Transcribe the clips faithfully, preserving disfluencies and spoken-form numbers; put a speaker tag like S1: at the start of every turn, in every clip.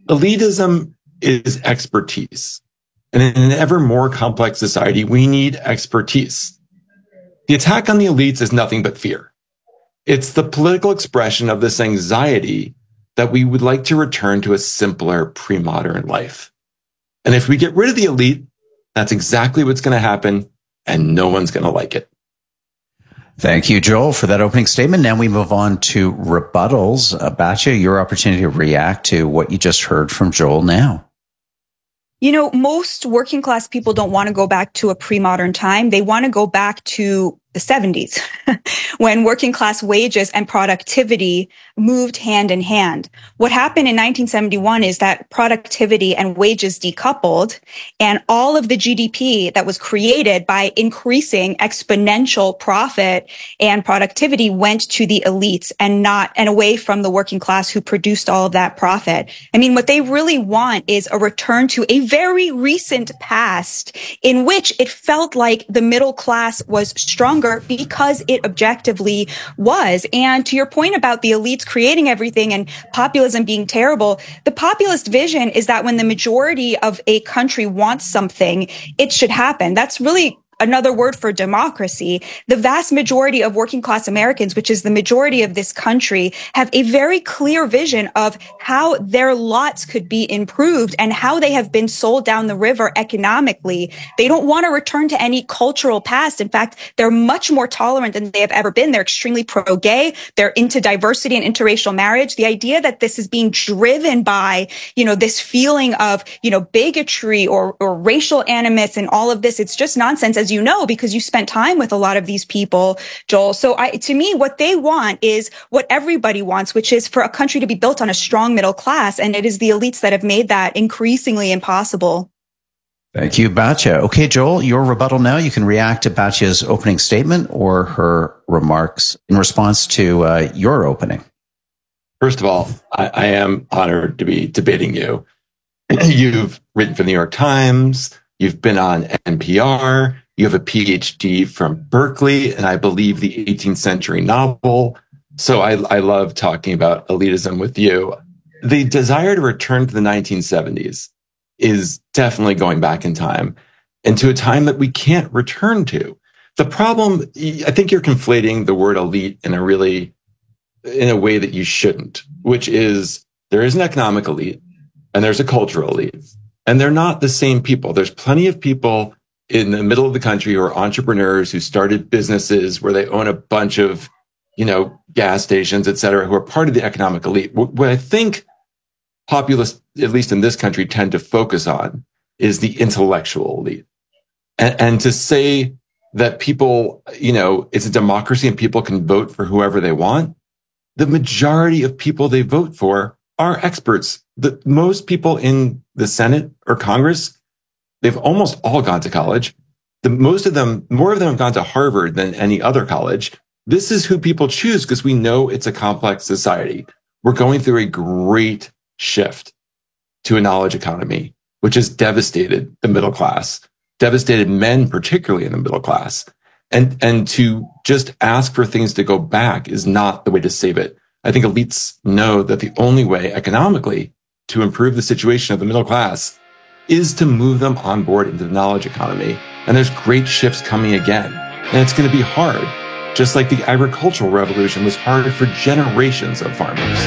S1: Elitism is expertise. And in an ever more complex society, we need expertise. The attack on the elites is nothing but fear. It's the political expression of this anxiety that we would like to return to a simpler pre-modern life. And if we get rid of the elite, that's exactly what's going to happen, and no one's going to like it.
S2: Thank you, Joel, for that opening statement. Now we move on to rebuttals. Uh, Batya, your opportunity to react to what you just heard from Joel now.
S3: You know, most working class people don't want to go back to a pre-modern time. They want to go back to the seventies when working class wages and productivity moved hand in hand. What happened in nineteen seventy-one is that productivity and wages decoupled, and all of the G D P that was created by increasing exponential profit and productivity went to the elites and not, and away from the working class who produced all of that profit. I mean, what they really want is a return to a very recent past in which it felt like the middle class was stronger because it objectively was. And to your point about the elites creating everything and populism being terrible, the populist vision is that when the majority of a country wants something, it should happen. That's really another word for democracy. The vast majority of working class Americans, which is the majority of this country, have a very clear vision of how their lots could be improved and how they have been sold down the river economically. They don't want to return to any cultural past. In fact, they're much more tolerant than they have ever been. They're extremely pro-gay. They're into diversity and interracial marriage. The idea that this is being driven by, you know, this feeling of, you know, bigotry or, or racial animus and all of this, it's just nonsense. As you know, because you spent time with a lot of these people, Joel. So I, to me, what they want is what everybody wants, which is for a country to be built on a strong middle class. And it is the elites that have made that increasingly impossible.
S2: Thank you, Batya. Okay, Joel, your rebuttal now. You can react to Batya's opening statement or her remarks in response to uh, your opening.
S1: First of all, I, I am honored to be debating you. You've written for the New York Times. You've been on N P R. You have a P H D from Berkeley, and I believe the eighteenth century novel. So I, I love talking about elitism with you. The desire to return to the nineteen seventies is definitely going back in time and to a time that we can't return to. The problem, I think you're conflating the word elite in a really, in a way that you shouldn't, which is there is an economic elite and there's a cultural elite, and they're not the same people. There's plenty of people in the middle of the country who are entrepreneurs who started businesses where they own a bunch of, you know, gas stations, et cetera, who are part of the economic elite. What I think populists, at least in this country, tend to focus on is the intellectual elite. And, and to say that people, you know, it's a democracy and people can vote for whoever they want, the majority of people they vote for are experts. The most people in the Senate or Congress, they've almost all gone to college. The most of them, more of them have gone to Harvard than any other college. This is who people choose because we know it's a complex society. We're going through a great shift to a knowledge economy, which has devastated the middle class, devastated men, particularly in the middle class. And, and to just ask for things to go back is not the way to save it. I think elites know that the only way economically to improve the situation of the middle class is to move them on board into the knowledge economy. And there's great shifts coming again. And it's going to be hard, just like the agricultural revolution was hard for generations of farmers.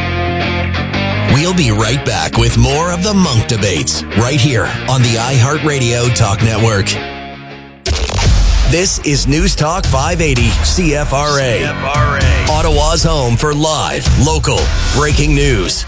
S4: We'll be right back with more of the Munk Debates right here on the iHeartRadio Talk Network. This is News Talk five eighty C F R A. C F R A. Ottawa's home for live, local, breaking news.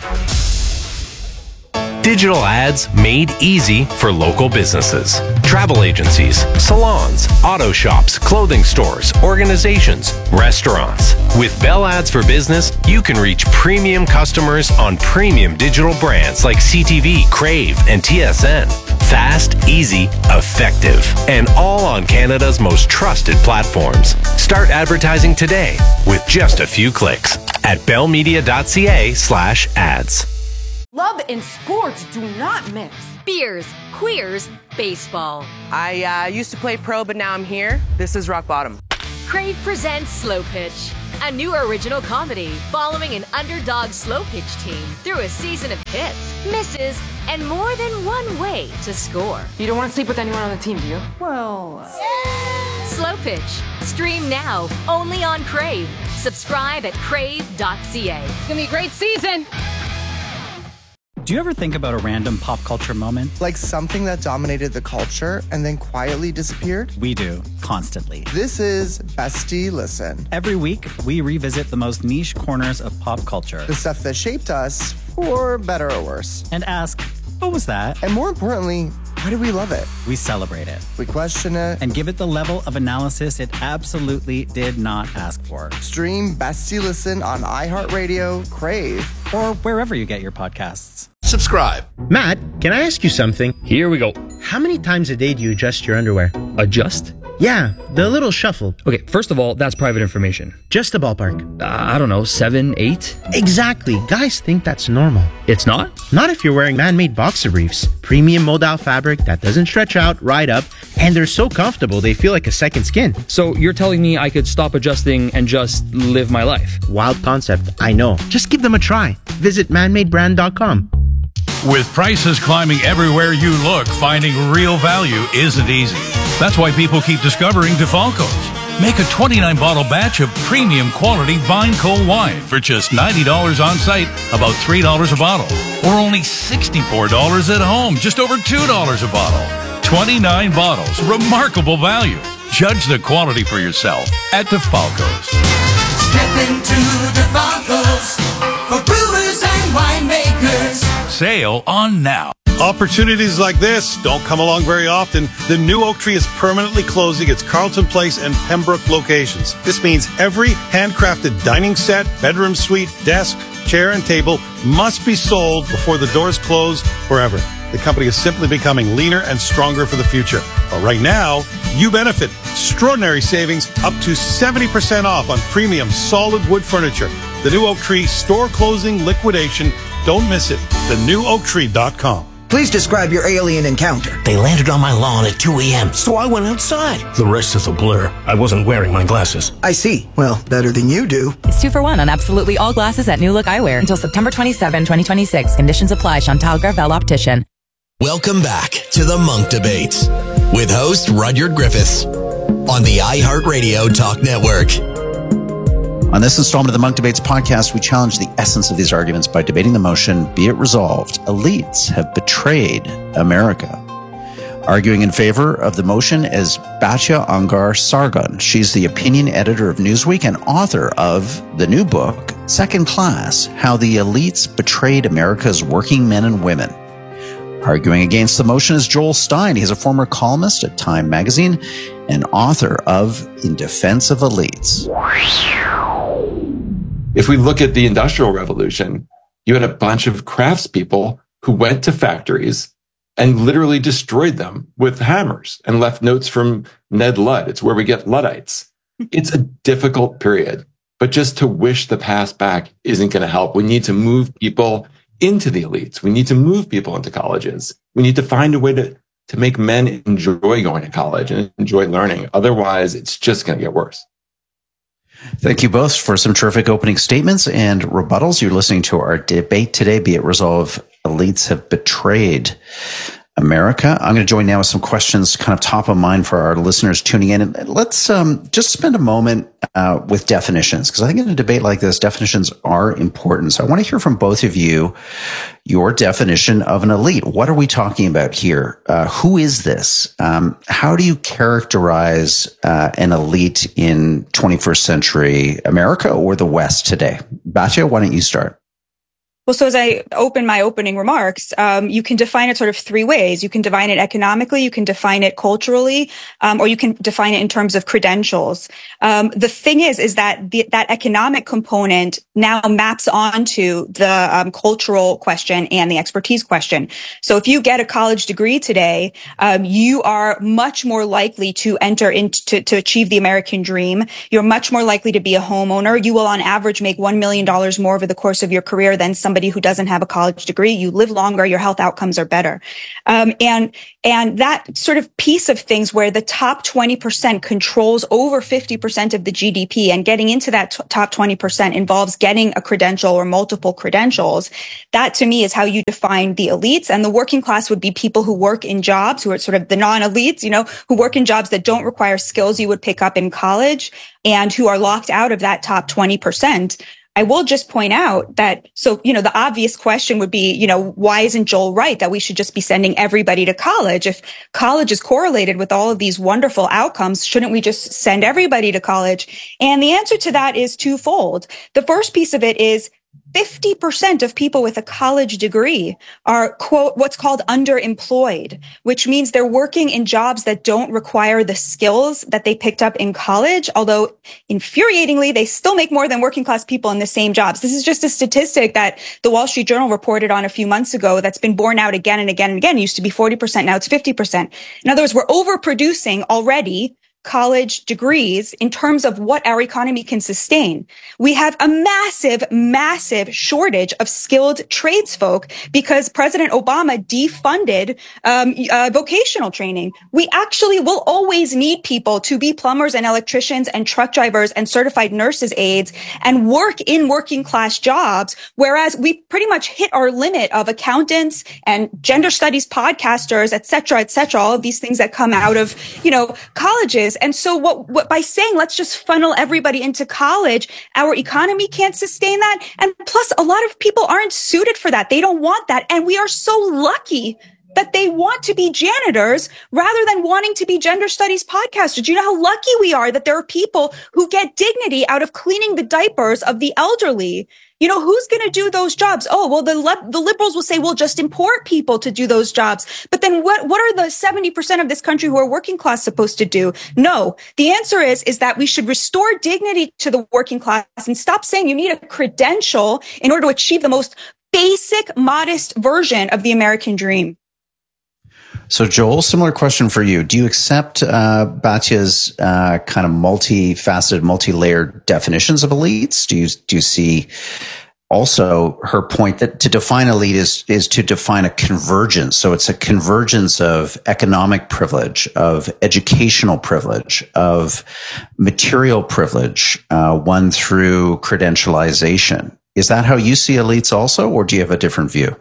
S5: Digital ads made easy for local businesses. Travel agencies, salons, auto shops, clothing stores, organizations, restaurants. With Bell Ads for Business, you can reach premium customers on premium digital brands like C T V, Crave, and T S N. Fast, easy, effective, and all on Canada's most trusted platforms. Start advertising today with just a few clicks at bellmedia.ca slash ads.
S6: Love and sports do not mix.
S7: Beers, queers, baseball.
S6: I uh, used to play pro, but now I'm here. This is rock bottom.
S7: Crave presents Slow Pitch, a new original comedy following an underdog slow pitch team through a season of hits. misses, and more than one way to score.
S6: You don't want to sleep with anyone on the team, do you?
S7: Well... Slow Pitch. Stream now, only on Crave. Subscribe at crave dot c a.
S6: It's going to be a great season.
S8: Do you ever think about a random pop culture moment?
S9: Like something that dominated the culture and then quietly disappeared?
S8: We do, constantly.
S9: This is Bestie Listen.
S8: Every week, we revisit the most niche corners of pop culture.
S9: The stuff that shaped us, for better or worse.
S8: And ask, what was that?
S9: And more importantly, why do we love it?
S8: We celebrate it.
S9: We question it.
S8: And give it the level of analysis it absolutely did not ask for.
S9: Stream Bestie Listen on iHeartRadio, Crave,
S8: or wherever you get your podcasts.
S10: Subscribe.
S11: Matt, can I ask you something?
S12: Here we go.
S11: How many times a day do you adjust your underwear?
S12: Adjust?
S11: Yeah, the little shuffle.
S12: Okay, first of all, that's private information.
S11: Just a ballpark.
S12: Uh, I don't know, seven, eight?
S11: Exactly. Guys think that's normal.
S12: It's not?
S11: Not if you're wearing man-made boxer briefs. Premium modal fabric that doesn't stretch out, right up, and they're so comfortable they feel like a second skin.
S12: So you're telling me I could stop adjusting and just live my life?
S11: Wild concept, I know. Just give them a try. Visit man made brand dot com.
S13: With prices climbing everywhere you look, finding real value isn't easy. That's why people keep discovering DeFalco's. Make a twenty-nine bottle batch of premium quality Vinecold wine for just ninety dollars on site, about three dollars a bottle. Or only sixty-four dollars at home, just over two dollars a bottle. twenty-nine bottles, remarkable value. Judge the quality for yourself at DeFalco's.
S14: Step into DeFalco's for brewers and winemakers.
S13: Sale on now.
S15: Opportunities like this don't come along very often. The new Oak Tree is permanently closing its Carlton Place and Pembroke locations. This means every handcrafted dining set, bedroom suite, desk, chair, and table must be sold before the doors close forever. The company is simply becoming leaner and stronger for the future. But right now, you benefit. Extraordinary savings, up to seventy percent off on premium solid wood furniture. The new Oak Tree store closing liquidation. Don't miss it. the new oak tree dot com.
S16: Please describe your alien encounter.
S17: They landed on my lawn at two a.m., so I went outside. The rest is a blur. I wasn't wearing my glasses.
S16: I see. Well, better than you do.
S18: It's two for one on absolutely all glasses at New Look Eyewear until September twenty-seventh, twenty twenty-six. Conditions apply. Chantal Garvel Optician.
S4: Welcome back to the Monk Debates with host Rudyard Griffiths on the iHeartRadio Talk Network.
S2: On this installment of the Monk Debates podcast, we challenge the essence of these arguments by debating the motion, be it resolved, elites have betrayed America. Arguing in favor of the motion is Batya Ungar-Sargon. She's the opinion editor of Newsweek and author of the new book, Second Class, How the Elites Betrayed America's Working Men and Women. Arguing against the motion is Joel Stein. He's a former columnist at Time Magazine and author of In Defense of Elites.
S1: If we look at the Industrial Revolution, you had a bunch of craftspeople who went to factories and literally destroyed them with hammers and left notes from Ned Ludd. It's where we get Luddites. It's a difficult period, but just to wish the past back isn't going to help. We need to move people into the elites. We need to move people into colleges. We need to find a way to, to make men enjoy going to college and enjoy learning. Otherwise, it's just going to get worse.
S2: Thank you both for some terrific opening statements and rebuttals. You're listening to our debate today, be it resolved, elites have betrayed America. I'm going to join now with some questions kind of top of mind for our listeners tuning in. And let's um, just spend a moment uh, with definitions, because I think in a debate like this, definitions are important. So I want to hear from both of you your definition of an elite. What are we talking about here? Uh, who is this? Um, how do you characterize uh, an elite in twenty-first century America or the West today? Batya, why don't you start?
S3: Well, so as I open my opening remarks, um, you can define it sort of three ways. You can define it economically, you can define it culturally, um, or you can define it in terms of credentials. Um, the thing is, is that the, that economic component now maps onto the um, cultural question and the expertise question. So if you get a college degree today, um, you are much more likely to enter into to, to achieve the American dream. You're much more likely to be a homeowner. You will, on average, make one million dollars more over the course of your career than some somebody who doesn't have a college degree. You live longer, your health outcomes are better. Um, and, and that sort of piece of things where the top twenty percent controls over fifty percent of the G D P, and getting into that t- top twenty percent involves getting a credential or multiple credentials. That to me is how you define the elites. And the working class would be people who work in jobs, who are sort of the non-elites, you know, who work in jobs that don't require skills you would pick up in college and who are locked out of that top twenty percent. I will just point out that, so, you know, the obvious question would be, you know, why isn't Joel right that we should just be sending everybody to college? If college is correlated with all of these wonderful outcomes, shouldn't we just send everybody to college? And the answer to that is twofold. The first piece of it is fifty percent of people with a college degree are, quote, what's called underemployed, which means they're working in jobs that don't require the skills that they picked up in college, although infuriatingly, they still make more than working class people in the same jobs. This is just a statistic that the Wall Street Journal reported on a few months ago that's been borne out again and again and again. It used to be forty percent, now it's fifty percent. In other words, we're overproducing already college degrees in terms of what our economy can sustain. We have a massive, massive shortage of skilled tradesfolk because President Obama defunded um, uh, vocational training. We actually will always need people to be plumbers and electricians and truck drivers and certified nurses aides and work in working class jobs, whereas we pretty much hit our limit of accountants and gender studies podcasters, et cetera, et cetera, all of these things that come out of, you know, colleges. And so what, what, by saying, let's just funnel everybody into college, our economy can't sustain that. And plus, a lot of people aren't suited for that. They don't want that. And we are so lucky that they want to be janitors rather than wanting to be gender studies podcasters. Do you know how lucky we are that there are people who get dignity out of cleaning the diapers of the elderly? You know, who's going to do those jobs? Oh, well, the le- the liberals will say, we'll just import people to do those jobs. But then what, what are the seventy percent of this country who are working class supposed to do? No, the answer is, is that we should restore dignity to the working class and stop saying you need a credential in order to achieve the most basic, modest version of the American dream.
S2: So, Joel, similar question for you. Do you accept uh, Batya's uh, kind of multifaceted, multi-layered definitions of elites? Do you do you see also her point that to define elite is is to define a convergence? So it's a convergence of economic privilege, of educational privilege, of material privilege, uh, one through credentialization. Is that how you see elites also, or do you have a different view?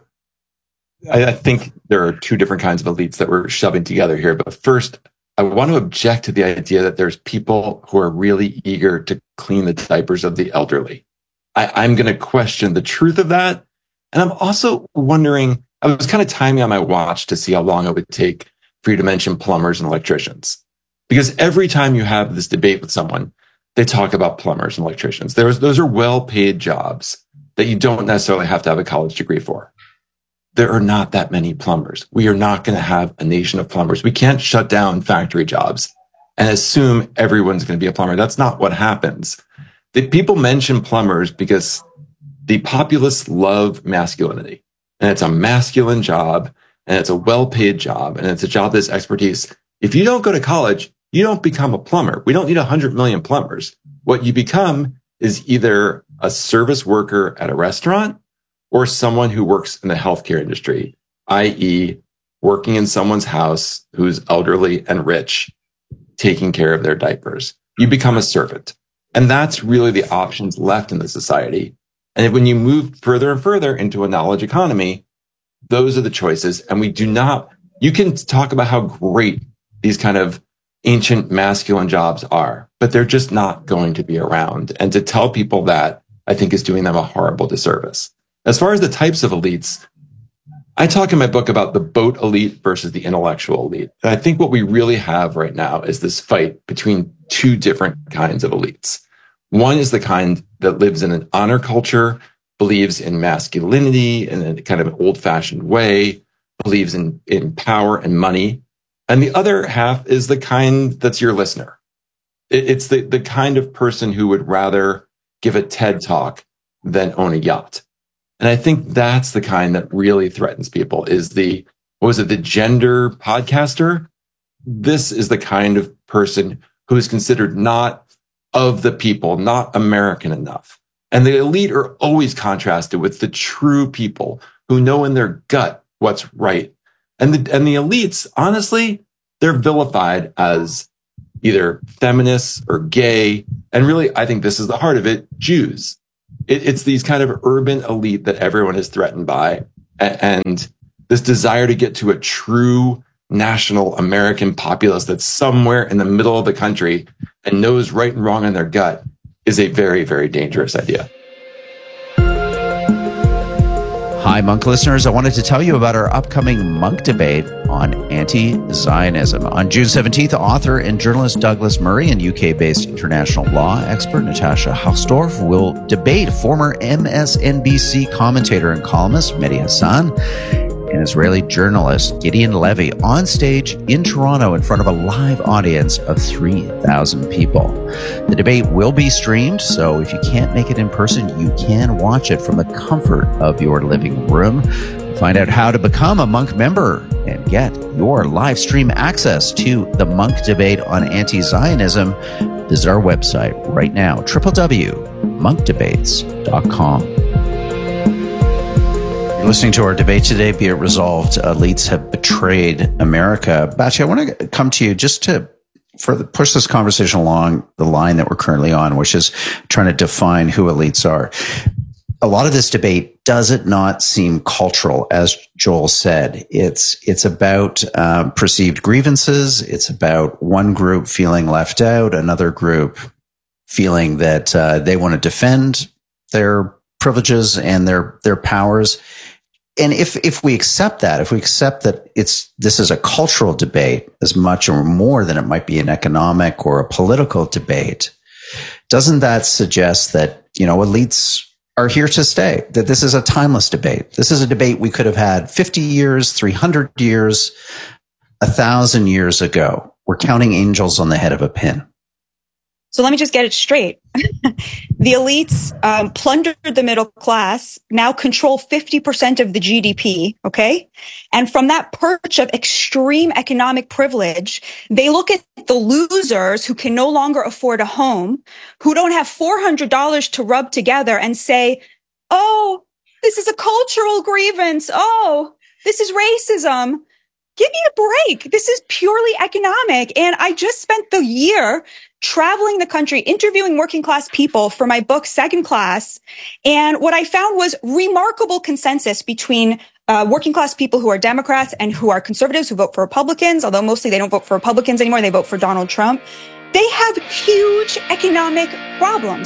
S1: I think there are two different kinds of elites that we're shoving together here. But first, I want to object to the idea that there's people who are really eager to clean the diapers of the elderly. I, I'm going to question the truth of that. And I'm also wondering, I was kind of timing on my watch to see how long it would take for you to mention plumbers and electricians. Because every time you have this debate with someone, they talk about plumbers and electricians. There's, those are well-paid jobs that you don't necessarily have to have a college degree for. There are not that many plumbers. We are not going to have a nation of plumbers. We can't shut down factory jobs and assume everyone's going to be a plumber. That's not what happens. The people mention plumbers because the populace love masculinity, and it's a masculine job, and it's a well-paid job, and it's a job that's expertise. If you don't go to college, you don't become a plumber. We don't need one hundred million plumbers. What you become is either a service worker at a restaurant or someone who works in the healthcare industry, that is working in someone's house who's elderly and rich, taking care of their diapers. You become a servant. And that's really the options left in the society. And when you move further and further into a knowledge economy, those are the choices. And we do not, you can talk about how great these kind of ancient masculine jobs are, but they're just not going to be around. And to tell people that, I think, is doing them a horrible disservice. As far as the types of elites, I talk in my book about the boat elite versus the intellectual elite. And I think what we really have right now is this fight between two different kinds of elites. One is the kind that lives in an honor culture, believes in masculinity in a kind of an old-fashioned way, believes in, in power and money. And the other half is the kind that's your listener. It, it's the, the kind of person who would rather give a TED talk than own a yacht. And I think that's the kind that really threatens people is the, what was it, the gender podcaster? This is the kind of person who is considered not of the people, not American enough. And the elite are always contrasted with the true people who know in their gut what's right. And the, and the elites, honestly, they're vilified as either feminists or gay. And really, I think this is the heart of it, Jews. It, it's these kind of urban elite that everyone is threatened by. And this desire to get to a true national American populace that's somewhere in the middle of the country and knows right and wrong in their gut is a very, very dangerous idea.
S2: Hi, Monk listeners. I wanted to tell you about our upcoming Monk debate on anti-Zionism. On June seventeenth, author and journalist Douglas Murray and U K-based international law expert Natasha Hausdorff will debate former M S N B C commentator and columnist Mehdi Hasan and Israeli journalist Gideon Levy on stage in Toronto in front of a live audience of three thousand people. The debate will be streamed, so if you can't make it in person, you can watch it from the comfort of your living room. Find out how to become a Monk member and get your live stream access to the Monk debate on anti-Zionism. Visit our website right now, w w w dot monk debates dot com. Listening to our debate today, be it resolved, elites have betrayed America. Batya, I want to come to you just to further push this conversation along the line that we're currently on, which is trying to define who elites are. A lot of this debate, does it not seem cultural? As Joel said, it's it's about um, perceived grievances. It's about one group feeling left out, another group feeling that uh, they want to defend their privileges and their their powers. And if, if we accept that, if we accept that it's, this is a cultural debate as much or more than it might be an economic or a political debate, doesn't that suggest that, you know, elites are here to stay, that this is a timeless debate? This is a debate we could have had fifty years, three hundred years, a thousand years ago. We're counting angels on the head of a pin.
S3: So let me just get it straight. The elites um, plundered the middle class, now control fifty percent of the G D P, okay? And from that perch of extreme economic privilege, they look at the losers who can no longer afford a home, who don't have four hundred dollars to rub together and say, oh, this is a cultural grievance. Oh, this is racism. Give me a break. This is purely economic. And I just spent the year traveling the country, interviewing working class people for my book, Second Class. And what I found was remarkable consensus between uh, working class people who are Democrats and who are conservatives who vote for Republicans, although mostly they don't vote for Republicans anymore. They vote for Donald Trump. They have huge economic problems.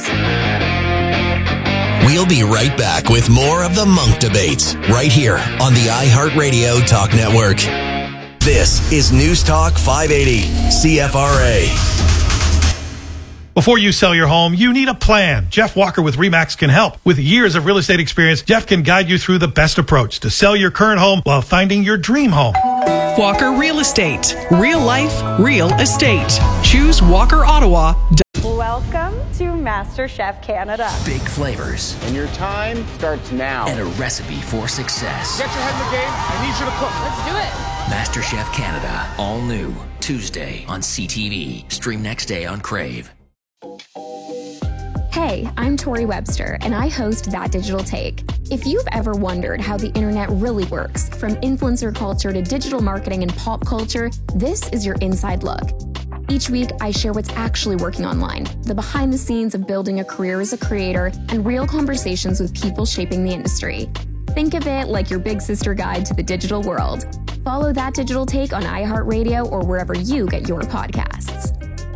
S4: We'll be right back with more of the Monk Debates right here on the iHeartRadio Talk Network. This is News Talk five eighty C F R A.
S15: Before you sell your home, you need a plan. Jeff Walker with RE/MAX can help. With years of real estate experience, Jeff can guide you through the best approach to sell your current home while finding your dream home.
S10: Walker Real Estate. Real life, real estate. Choose Walker Ottawa.
S19: Welcome to MasterChef Canada.
S20: Big flavors.
S21: And your time starts now.
S20: And a recipe for success.
S21: Get your head in the game. I need you to cook.
S19: Let's do it.
S20: MasterChef Canada. All new. Tuesday on C T V. Stream next day on Crave.
S22: Hey, I'm Tori Webster, and I host That Digital Take. If you've ever wondered how the internet really works, from influencer culture to digital marketing and pop culture, this is your inside look. Each week, I share what's actually working online, the behind the scenes of building a career as a creator, and real conversations with people shaping the industry. Think of it like your big sister guide to the digital world. Follow That Digital Take on iHeartRadio or wherever you get your podcasts.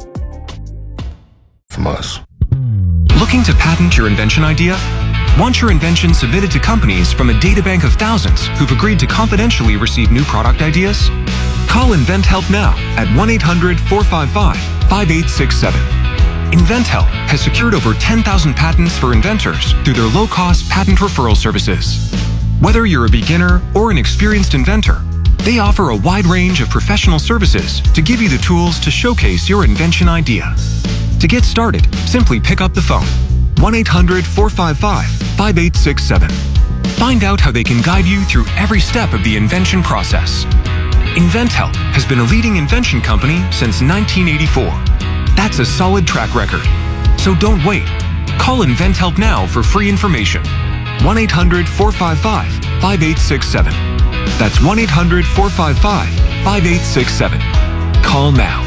S23: From us.
S24: Looking to patent your invention idea? Want your invention submitted to companies from a databank of thousands who've agreed to confidentially receive new product ideas? Call InventHelp now at one eight hundred four five five five eight six seven. InventHelp has secured over ten thousand patents for inventors through their low-cost patent referral services. Whether you're a beginner or an experienced inventor, they offer a wide range of professional services to give you the tools to showcase your invention idea. To get started, simply pick up the phone, one eight hundred four five five five eight six seven. Find out how they can guide you through every step of the invention process. InventHelp has been a leading invention company since nineteen eighty-four. That's a solid track record. So don't wait. Call InventHelp now for free information. one eight hundred four five five five eight six seven. That's one eight hundred four five five five eight six seven. Call now.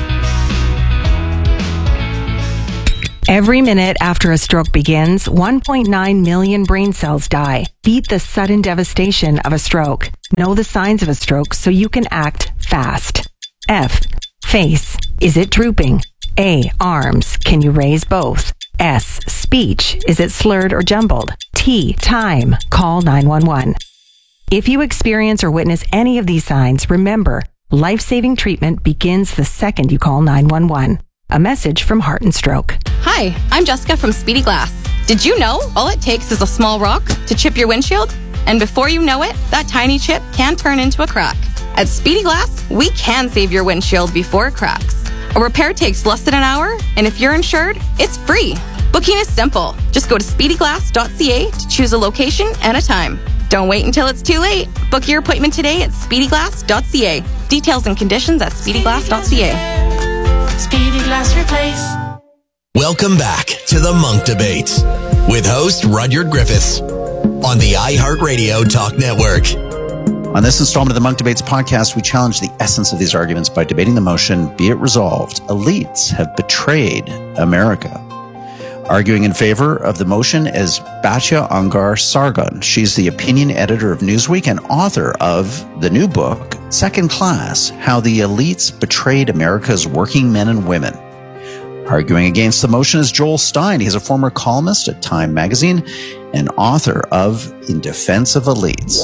S5: Every minute after a stroke begins, one point nine million brain cells die. Beat the sudden devastation of a stroke. Know the signs of a stroke so you can act fast. F. Face. Is it drooping? A. Arms. Can you raise both? S. Speech. Is it slurred or jumbled? T. Time. Call nine one one. If you experience or witness any of these signs, remember, life-saving treatment begins the second you call nine one one. A message from Heart and Stroke.
S6: Hi, I'm Jessica from Speedy Glass. Did you know all it takes is a small rock to chip your windshield? And before you know it, that tiny chip can turn into a crack. At Speedy Glass, we can save your windshield before it cracks. A repair takes less than an hour, and if you're insured, it's free. Booking is simple. Just go to speedy glass dot c a to choose a location and a time. Don't wait until it's too late. Book your appointment today at speedy glass dot c a. Details and conditions at speedy glass dot c a.
S14: Speedy Glass Replace.
S4: Welcome back to the Monk Debates with host Rudyard Griffiths on the iHeartRadio Talk Network.
S2: On this installment of the Monk Debates podcast, we challenge the essence of these arguments by debating the motion, be it resolved, elites have betrayed America. Arguing in favor of the motion is Batya Ungar-Sargon. She's the opinion editor of Newsweek and author of the new book, Second Class, How the Elites Betrayed America's Working Men and Women. Arguing against the motion is Joel Stein. He's a former columnist at Time magazine and author of In Defense of Elites.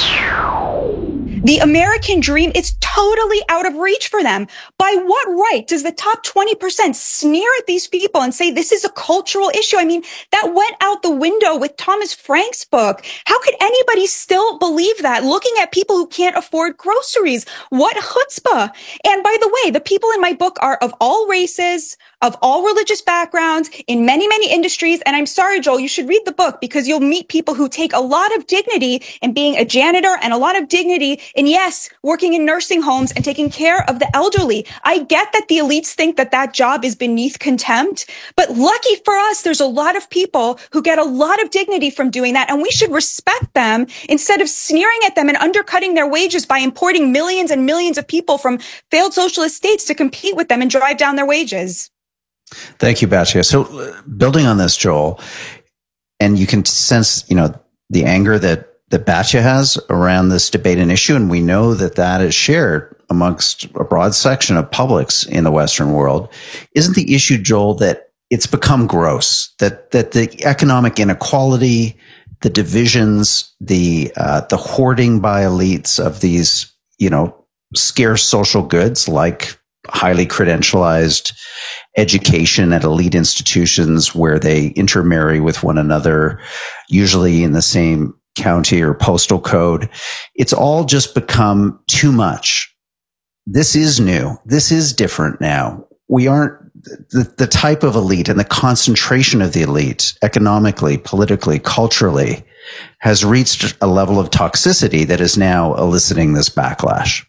S3: The American dream is totally out of reach for them. By what right does the top twenty percent sneer at these people and say this is a cultural issue? I mean, that went out the window with Thomas Frank's book. How could anybody still believe that? Looking at people who can't afford groceries. What chutzpah. And by the way, the people in my book are of all races, of all religious backgrounds, in many, many industries. And I'm sorry, Joel, you should read the book because you'll meet people who take a lot of dignity in being a janitor and a lot of dignity in, yes, working in nursing homes and taking care of the elderly. I get that the elites think that that job is beneath contempt, but lucky for us, there's a lot of people who get a lot of dignity from doing that. And we should respect them instead of sneering at them and undercutting their wages by importing millions and millions of people from failed socialist states to compete with them and drive down their wages.
S2: Thank you, Batya. So uh, building on this, Joel, and you can sense, you know, the anger that, that Batya has around this debate and issue. And we know that that is shared amongst a broad section of publics in the Western world. Isn't the issue, Joel, that it's become gross, that, that the economic inequality, the divisions, the, uh, the hoarding by elites of these, you know, scarce social goods like highly credentialized education at elite institutions where they intermarry with one another, usually in the same county or postal code. It's all just become too much. This is new. This is different now. We aren't the, the type of elite and the concentration of the elite economically, politically, culturally has reached a level of toxicity that is now eliciting this backlash.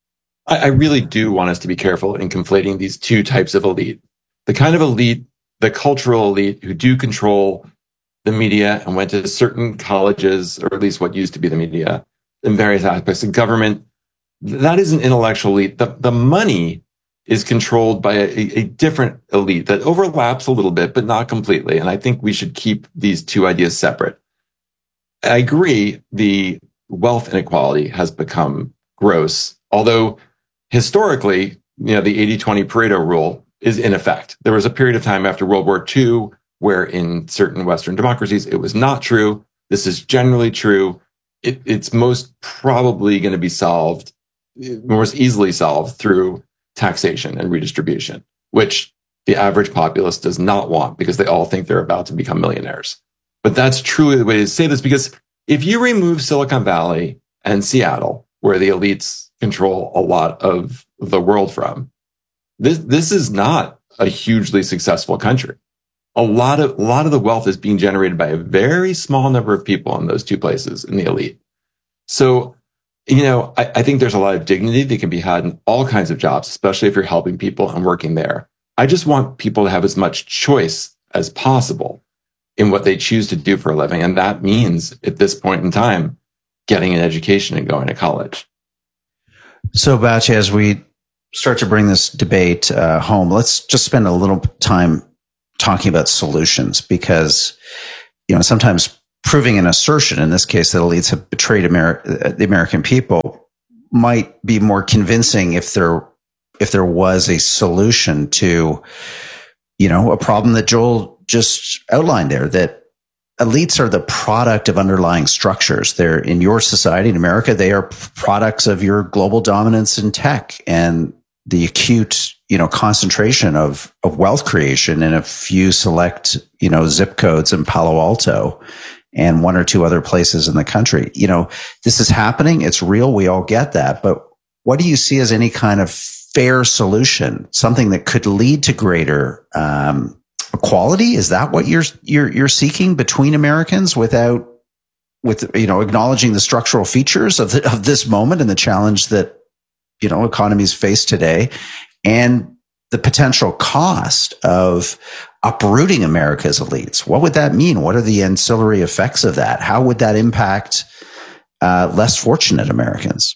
S1: I really do want us to be careful in conflating these two types of elite. The kind of elite, the cultural elite who do control the media and went to certain colleges, or at least what used to be the media, in various aspects of government, that is an intellectual elite. The, the money is controlled by a, a different elite that overlaps a little bit, but not completely. And I think we should keep these two ideas separate. I agree the wealth inequality has become gross, although historically, you know, the eighty twenty Pareto rule is in effect. There was a period of time after World War Two where in certain Western democracies, it was not true. This is generally true. It, it's most probably going to be solved, most easily solved through taxation and redistribution, which the average populace does not want because they all think they're about to become millionaires. But that's truly the way to say this, because if you remove Silicon Valley and Seattle, where the elites control a lot of the world from, this this is not a hugely successful country. A lot of a lot of the wealth is being generated by a very small number of people in those two places in the elite. So, you know, I, I think there's a lot of dignity that can be had in all kinds of jobs, especially if you're helping people and working there. I just want people to have as much choice as possible. in what they choose to do for a living. And that means at this point in time, getting an education and going to college.
S2: So, Batya, as we start to bring this debate uh, home, let's just spend a little time talking about solutions, because, you know, sometimes proving an assertion, in this case, that elites have betrayed Ameri- the American people, might be more convincing if there if there was a solution to, you know, a problem that Joel just outlined there, that elites are the product of underlying structures. They're in your society, in America, they are products of your global dominance in tech and the acute, you know, concentration of, of wealth creation in a few select, you know, zip codes in Palo Alto and one or two other places in the country. You know, this is happening. It's real. We all get that. But what do you see as any kind of fair solution, something that could lead to greater um, equality? Is that what you're you're you're seeking between Americans, without with you know acknowledging the structural features of the, of this moment and the challenge that you know economies face today, and the potential cost of uprooting America's elites? What would that mean? What are the ancillary effects of that? How would that impact uh, less fortunate Americans?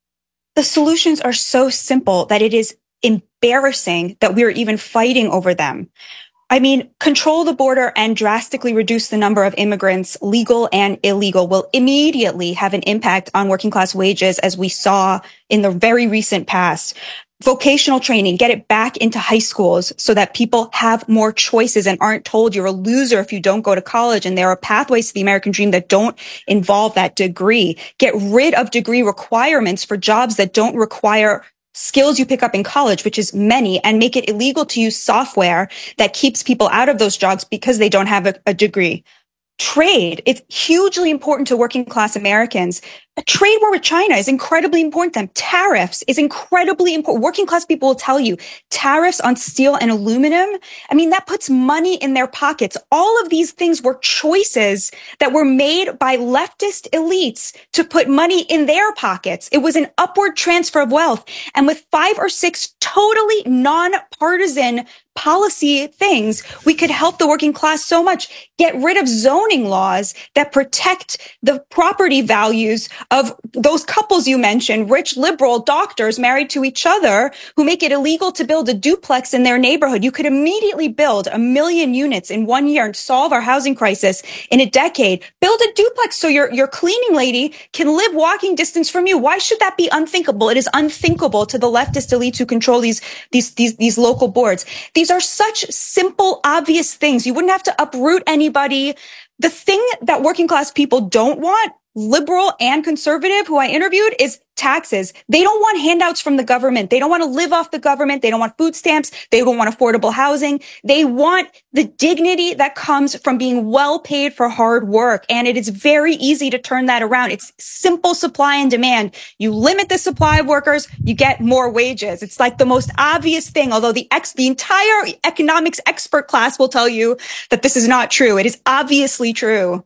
S3: The solutions are so simple that it is embarrassing that we're even fighting over them. I mean, control the border and drastically reduce the number of immigrants, legal and illegal, will immediately have an impact on working class wages, as we saw in the very recent past. Vocational training, get it back into high schools so that people have more choices and aren't told you're a loser if you don't go to college. And there are pathways to the American dream that don't involve that degree. Get rid of degree requirements for jobs that don't require skills you pick up in college, which is many, and make it illegal to use software that keeps people out of those jobs because they don't have a, a degree. Trade, it's hugely important to working class Americans. A trade war with China is incredibly important to them. Tariffs is incredibly important. Working class people will tell you tariffs on steel and aluminum, I mean, that puts money in their pockets. All of these things were choices that were made by leftist elites to put money in their pockets. It was an upward transfer of wealth. And with five or six totally nonpartisan policy things, we could help the working class so much. Get rid of zoning laws that protect the property values of those couples you mentioned, rich liberal doctors married to each other, who make it illegal to build a duplex in their neighborhood. You could immediately build a million units in one year and solve our housing crisis in a decade. Build a duplex so your, your cleaning lady can live walking distance from you. Why should that be unthinkable? It is unthinkable to the leftist elites who control these, these, these, these local boards. These are such simple, obvious things. You wouldn't have to uproot anybody. The thing that working class people don't want, liberal and conservative, who I interviewed, is taxes. They don't want handouts from the government. They don't want to live off the government. They don't want food stamps. They don't want affordable housing. They want the dignity that comes from being well paid for hard work. And it is very easy to turn that around. It's simple supply and demand. You limit the supply of workers, you get more wages. It's like the most obvious thing, although the ex, the entire economics expert class will tell you that this is not true. It is obviously true.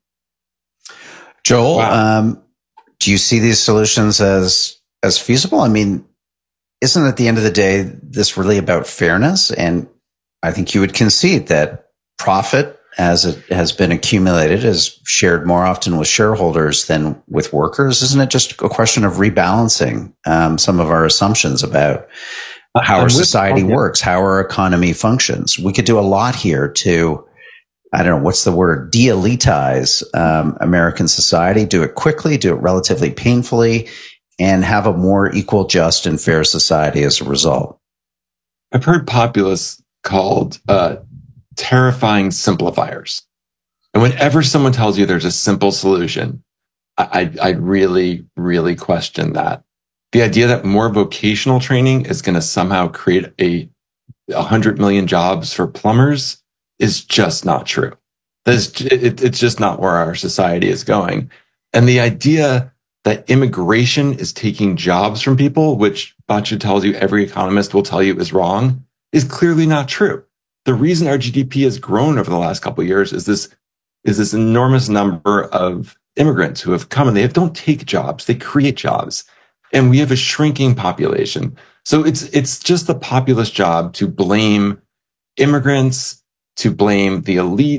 S2: Joel,
S1: Wow.
S2: um, do you see these solutions as as feasible? I mean, isn't at the end of the day this really about fairness? And I think you would concede that profit, as it has been accumulated, is shared more often with shareholders than with workers. Isn't it just a question of rebalancing um, some of our assumptions about how
S1: I'm
S2: our
S1: with-
S2: society
S1: yeah.
S2: works, how our economy functions? We could do a lot here to, I don't know, what's the word, de-elitize um, American society, do it quickly, do it relatively painfully, and have a more equal, just, and fair society as a result.
S1: I've heard populists called uh, terrifying simplifiers. And whenever someone tells you there's a simple solution, I, I, I really, really question that. The idea that more vocational training is going to somehow create a one hundred million jobs for plumbers is just not true. That's, it, it's just not where our society is going. And the idea that immigration is taking jobs from people, which Batya tells you every economist will tell you is wrong, is clearly not true. The reason our G D P has grown over the last couple of years is this, is this enormous number of immigrants who have come, and they don't take jobs, they create jobs. And we have a shrinking population. So it's, it's just the populist job to blame immigrants, to blame the elite,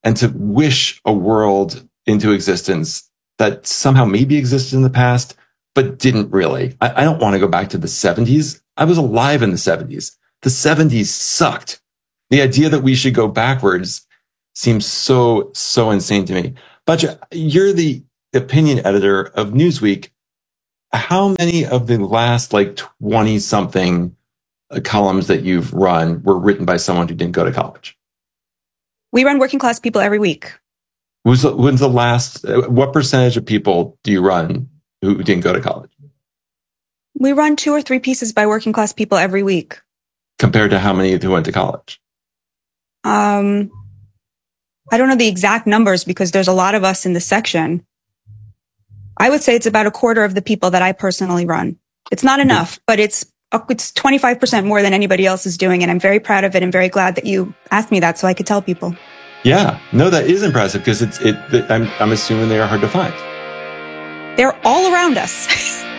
S1: and to wish a world into existence that somehow maybe existed in the past, but didn't really. I, I don't want to go back to the seventies. I was alive in the seventies. The seventies sucked. The idea that we should go backwards seems so, so insane to me. But you're the opinion editor of Newsweek. How many of the last like twenty something columns that you've run were written by someone who didn't go to college?
S3: We run Working Class People every week.
S1: When's the, when's the last, what percentage of people do you run who didn't go to college?
S3: We run two or three pieces by Working Class People every week.
S1: Compared to how many who went to college?
S3: Um, I don't know the exact numbers because there's a lot of us in the section. I would say it's about a quarter of the people that I personally run. It's not enough, but it's it's twenty-five percent more than anybody else is doing. And I'm very proud of it. I'm very glad that you asked me that so I could tell people.
S1: Yeah, no, that is impressive because it's, it, I'm, I'm assuming they are hard to find.
S3: They're all around us.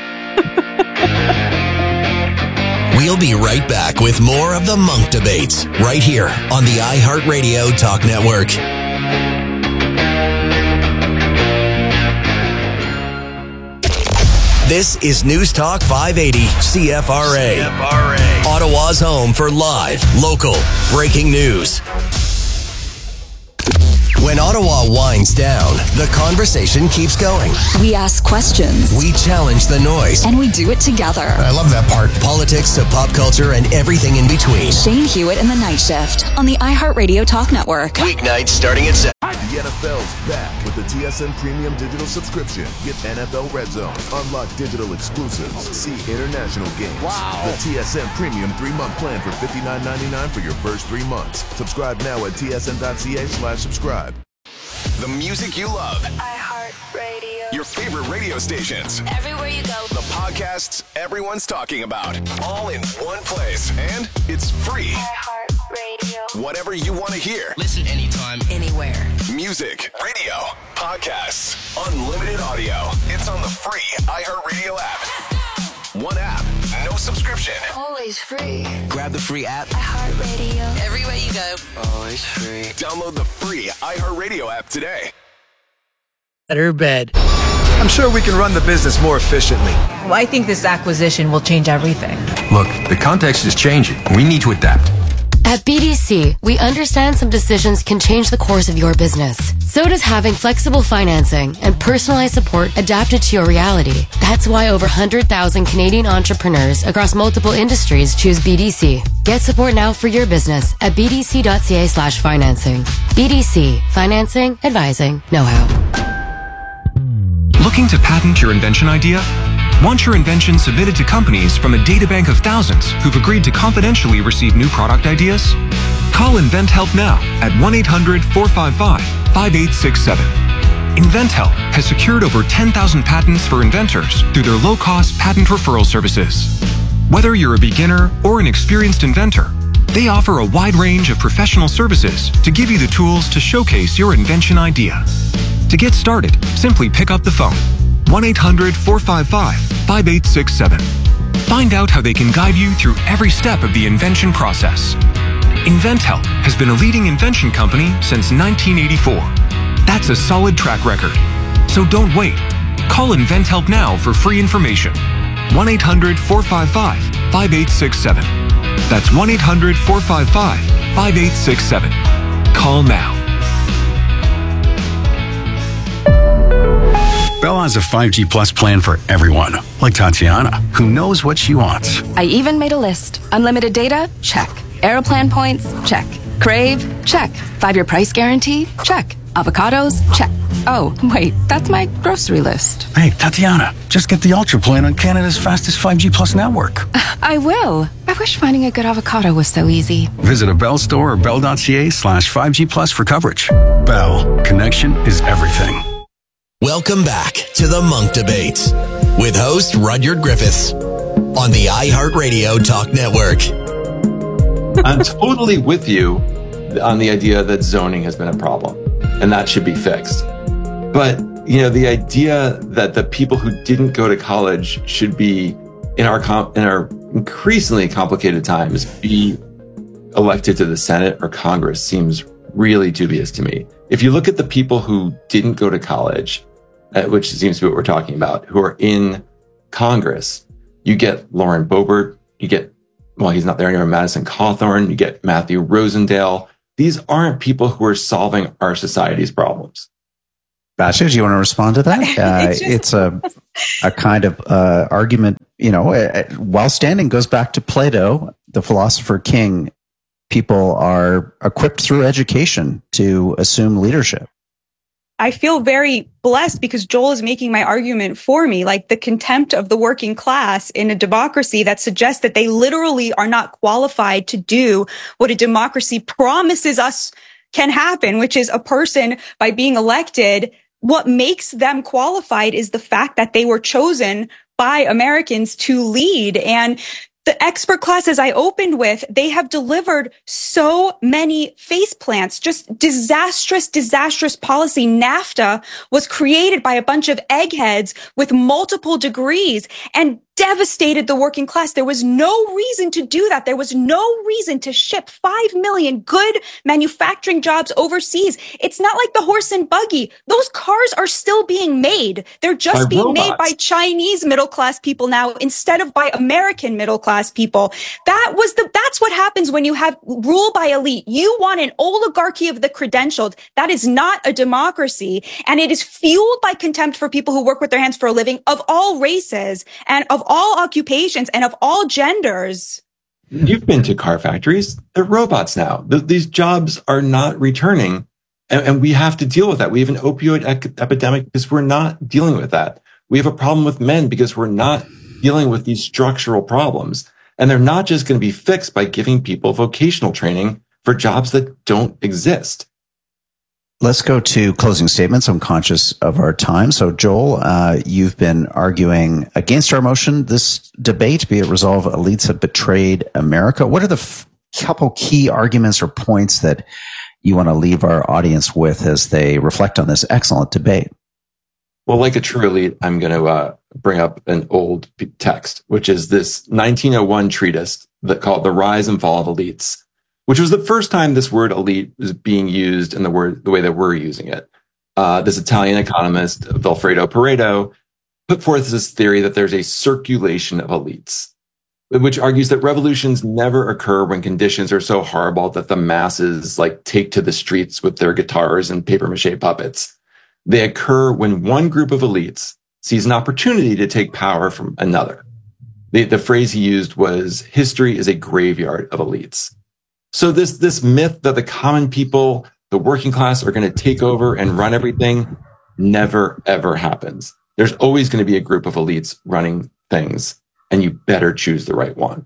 S4: We'll be right back with more of the Monk Debates right here on the iHeartRadio Talk Network. This is News Talk five eighty C F R A. C F R A. Ottawa's home for live, local, breaking news. When Ottawa winds down, the conversation keeps going.
S7: We ask questions.
S4: We challenge the noise.
S7: And we do it together.
S4: I love that part. Politics to pop culture and everything in between.
S7: Shane Hewitt and the Night Shift on the iHeartRadio Talk Network.
S4: Weeknights starting at seven.
S8: The N F L's back with the T S N Premium Digital Subscription. Get N F L Red Zone, unlock digital exclusives, see international games. Wow. The T S N Premium three-month plan for fifty-nine ninety-nine for your first three months. Subscribe now at tsn.ca slash subscribe.
S9: The music you love.
S14: iHeartRadio.
S9: Your favorite radio stations.
S14: Everywhere you go.
S9: The podcasts everyone's talking about. All in one place. And it's free.
S14: iHeartRadio.
S9: Whatever you want to hear.
S20: Listen anytime, anywhere.
S9: Music, radio, podcasts, unlimited audio. It's on the free iHeartRadio app. One app, no subscription.
S14: Always free.
S20: Grab the free app.
S14: iHeartRadio.
S20: Everywhere you go.
S9: Always free. Download the free iHeartRadio app today.
S11: Better bed.
S23: I'm sure we can run the business more efficiently.
S18: Well, I think this acquisition will change everything.
S25: Look, the context is changing. We need to adapt.
S26: At B D C, we understand some decisions can change the course of your business. So does having flexible financing and personalized support adapted to your reality. That's why over one hundred thousand Canadian entrepreneurs across multiple industries choose B D C. Get support now for your business at bdc.ca slash financing. B D C, financing, advising, know-how.
S24: Looking to patent your invention idea? Want your invention submitted to companies from a databank of thousands who've agreed to confidentially receive new product ideas? Call InventHelp now at one eight hundred four five five five eight six seven. InventHelp has secured over ten thousand patents for inventors through their low-cost patent referral services. Whether you're a beginner or an experienced inventor, they offer a wide range of professional services to give you the tools to showcase your invention idea. To get started, simply pick up the phone. one eight hundred four five five five eight six seven. Find out how they can guide you through every step of the invention process. InventHelp has been a leading invention company since nineteen eighty-four. That's a solid track record. So don't wait. Call InventHelp now for free information. one eight hundred four five five five eight six seven. That's one eight hundred four five five five eight six seven. Call now.
S27: Bell has a five G Plus plan for everyone, like Tatiana, who knows what she wants.
S28: I even made a list. Unlimited data? Check. Aeroplan points? Check. Crave? Check. Five-year price guarantee? Check. Avocados? Check. Oh, wait, that's my grocery list.
S27: Hey, Tatiana, just get the Ultra plan on Canada's fastest five G Plus network.
S28: I will. I wish finding a good avocado was so easy.
S27: Visit a Bell store or bell.ca slash 5G Plus for coverage. Bell, connection is everything.
S4: Welcome back to the Monk Debates with host Rudyard Griffiths on the iHeartRadio Talk Network.
S1: I'm totally with you on the idea that zoning has been a problem and that should be fixed. But, you know, the idea that the people who didn't go to college should be in our com- in our increasingly complicated times be elected to the Senate or Congress seems really dubious to me. If you look at the people who didn't go to college, uh, which seems to be what we're talking about, who are in Congress, you get Lauren Boebert, you get, well, he's not there anymore, Madison Cawthorn, you get Matthew Rosendale. These aren't people who are solving our society's problems.
S2: Batya, do you want to respond to that? Uh, it's, just... it's a a kind of uh, argument, you know, uh, while standing goes back to Plato, the philosopher king. People are equipped through education to assume leadership.
S3: I feel very blessed because Joel is making my argument for me, like the contempt of the working class in a democracy that suggests that they literally are not qualified to do what a democracy promises us can happen, which is a person by being elected. What makes them qualified is the fact that they were chosen by Americans to lead. And the expert classes I opened with, they have delivered so many face plants, just disastrous, disastrous policy. NAFTA was created by a bunch of eggheads with multiple degrees and devastated the working class. There was no reason to do that. There was no reason to ship five million good manufacturing jobs overseas. It's not like the horse and buggy. Those cars are still being made. They're just by being robots. made by Chinese middle class people now instead of by American middle class people. That was the, that's what happens when you have rule by elite. You want an oligarchy of the credentialed. That is not a democracy. And it is fueled by contempt for people who work with their hands for a living of all races and of all occupations and of all genders.
S1: You've been to car factories. They're robots now. Th- these jobs are not returning. And, and we have to deal with that. We have an opioid ec- epidemic because we're not dealing with that. We have a problem with men because we're not dealing with these structural problems. And they're not just going to be fixed by giving people vocational training for jobs that don't exist.
S2: Let's go to closing statements. I'm conscious of our time. So, Joel, uh, you've been arguing against our motion. This debate, be it resolved, elites have betrayed America. What are the f- couple key arguments or points that you want to leave our audience with as they reflect on this excellent debate?
S1: Well, like a true elite, I'm going to uh, bring up an old text, which is this nineteen oh one treatise that called The Rise and Fall of Elites, which was the first time this word elite was being used in the word the way that we're using it. Uh, this Italian economist, Vilfredo Pareto, put forth this theory that there's a circulation of elites, which argues that revolutions never occur when conditions are so horrible that the masses like take to the streets with their guitars and papier-mâché puppets. They occur when one group of elites sees an opportunity to take power from another. The, the phrase he used was, history is a graveyard of elites. So this, this myth that the common people, the working class, are going to take over and run everything never, ever happens. There's always going to be a group of elites running things, and you better choose the right one.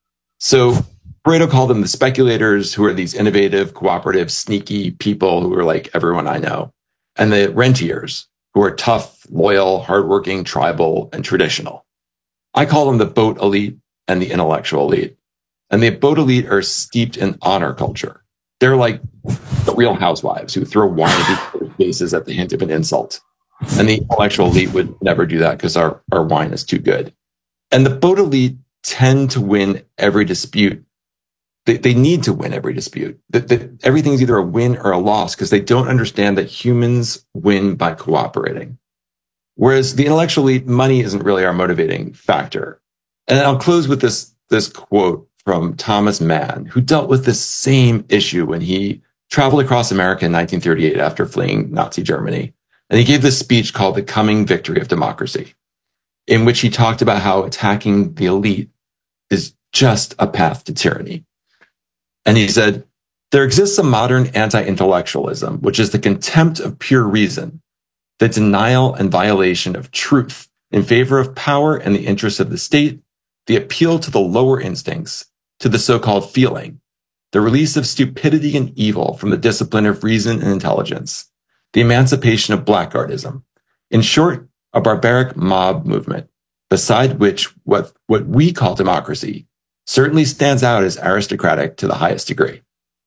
S1: So Pareto called them the speculators, who are these innovative, cooperative, sneaky people who are like everyone I know, and the rentiers, who are tough, loyal, hardworking, tribal, and traditional. I call them the boat elite and the intellectual elite. And the boat elite are steeped in honor culture. They're like the Real Housewives who throw wine at people's faces at the hint of an insult. And the intellectual elite would never do that because our, our wine is too good. And the boat elite tend to win every dispute. They, they need to win every dispute. That, that everything's either a win or a loss because they don't understand that humans win by cooperating. Whereas the intellectual elite, money isn't really our motivating factor. And I'll close with this, this quote from Thomas Mann, who dealt with this same issue when he traveled across America in nineteen thirty-eight after fleeing Nazi Germany. And he gave this speech called The Coming Victory of Democracy, in which he talked about how attacking the elite is just a path to tyranny. And he said, there exists a modern anti-intellectualism, which is the contempt of pure reason, the denial and violation of truth in favor of power and the interests of the state, the appeal to the lower instincts, to the so-called feeling, the release of stupidity and evil from the discipline of reason and intelligence, the emancipation of blackguardism. In short, a barbaric mob movement, beside which what, what we call democracy certainly stands out as aristocratic to the highest degree.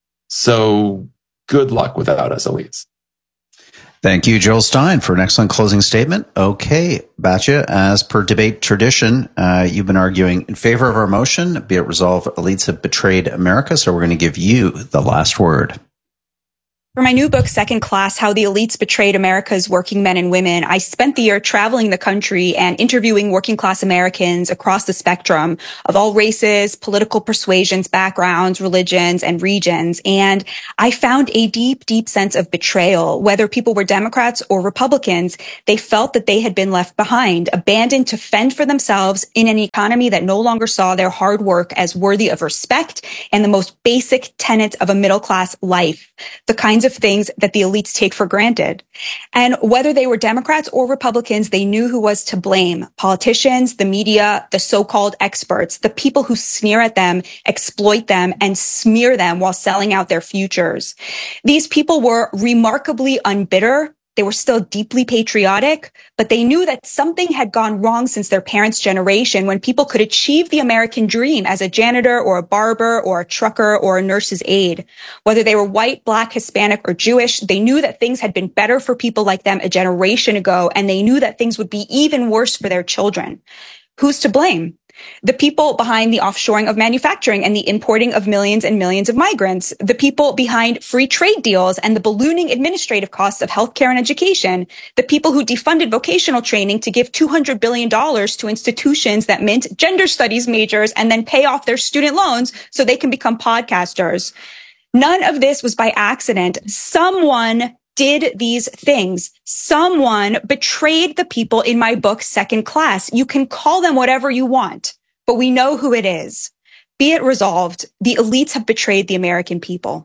S1: So good luck without us elites.
S2: Thank you, Joel Stein, for an excellent closing statement. Okay, Batya, as per debate tradition, uh, you've been arguing in favor of our motion, be it resolved, elites have betrayed America, so we're going to give you the last word.
S3: For my new book, Second Class, How the Elites Betrayed America's Working Men and Women, I spent the year traveling the country and interviewing working class Americans across the spectrum of all races, political persuasions, backgrounds, religions, and regions. And I found a deep, deep sense of betrayal. Whether people were Democrats or Republicans, they felt that they had been left behind, abandoned to fend for themselves in an economy that no longer saw their hard work as worthy of respect and the most basic tenets of a middle-class life, the kinds of things that the elites take for granted. And whether they were Democrats or Republicans, they knew who was to blame: politicians, the media, the so-called experts, the people who sneer at them, exploit them, and smear them while selling out their futures. These people were remarkably unbitter. They were still deeply patriotic, but they knew that something had gone wrong since their parents' generation, when people could achieve the American dream as a janitor or a barber or a trucker or a nurse's aide. Whether they were white, black, Hispanic, or Jewish, they knew that things had been better for people like them a generation ago, and they knew that things would be even worse for their children. Who's to blame? The people behind the offshoring of manufacturing and the importing of millions and millions of migrants, the people behind free trade deals and the ballooning administrative costs of healthcare and education, the people who defunded vocational training to give two hundred billion dollars to institutions that mint gender studies majors and then pay off their student loans so they can become podcasters. None of this was by accident. Someone did these things. Someone betrayed the people in my book, Second Class. You can call them whatever you want, but we know who it is. Be it resolved. The elites have betrayed the American people.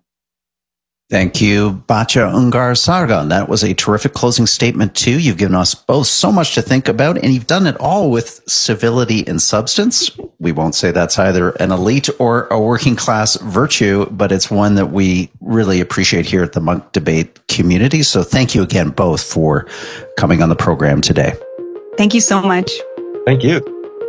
S2: Thank you, Batya Ungar-Sargon. That was a terrific closing statement, too. You've given us both so much to think about, and you've done it all with civility and substance. We won't say that's either an elite or a working class virtue, but it's one that we really appreciate here at the Munk Debate community. So thank you again both for coming on the program today.
S3: Thank you so much.
S1: Thank you.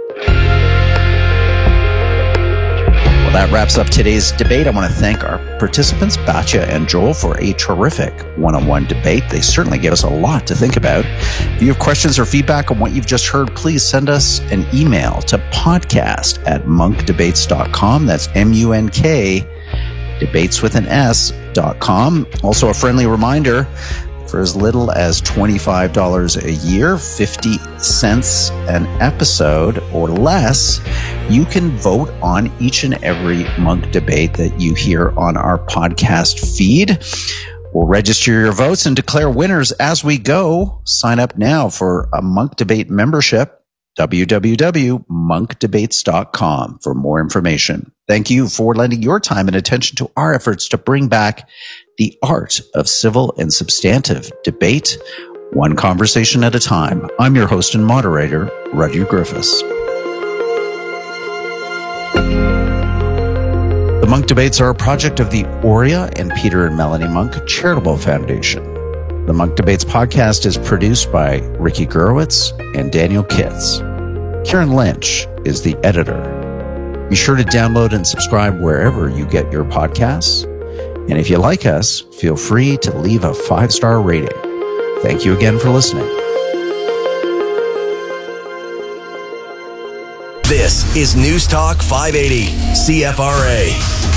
S2: That wraps up today's debate. I want to thank our participants, Batya and Joel, for a terrific one-on-one debate. They certainly gave us a lot to think about. If you have questions or feedback on what you've just heard, please send us an email to podcast at munk debates dot com. That's M U N K, debates with an S, dot com. Also, a friendly reminder, for as little as twenty-five dollars a year, fifty cents an episode or less, you can vote on each and every Munk Debate that you hear on our podcast feed. We'll register your votes and declare winners as we go. Sign up now for a Munk Debate membership, w w w dot munk debates dot com, for more information. Thank you for lending your time and attention to our efforts to bring back the art of civil and substantive debate, one conversation at a time. I'm your host and moderator, Rudyard Griffiths. The Munk Debates are a project of the Aurea and Peter and Melanie Munk Charitable Foundation. The Munk Debates podcast is produced by Ricky Gurwitz and Daniel Kitts. Kieran Lynch is the editor. Be sure to download and subscribe wherever you get your podcasts. And if you like us, feel free to leave a five-star rating. Thank you again for listening.
S4: This is News Talk five eighty, C F R A.